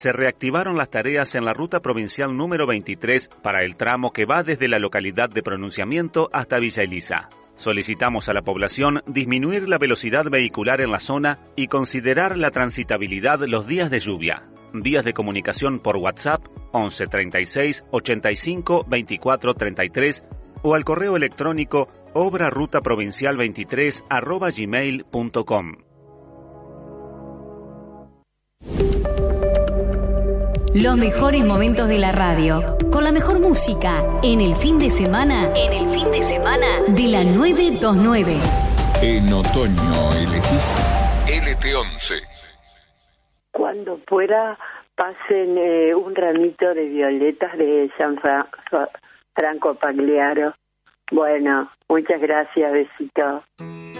Se reactivaron las tareas en la ruta provincial número 23 para el tramo que va desde la localidad de Pronunciamiento hasta Villa Elisa. Solicitamos a la población disminuir la velocidad vehicular en la zona y considerar la transitabilidad los días de lluvia. Vías de comunicación por WhatsApp 11 36 85 24 33 o al correo electrónico obrarutaprovincial23@gmail.com. Los mejores momentos de la radio, con la mejor música, en el fin de semana de la 929. En otoño elegís LT11. Cuando pueda, pasen un ramito de violetas de Franco Pagliaro. Bueno, muchas gracias, besito.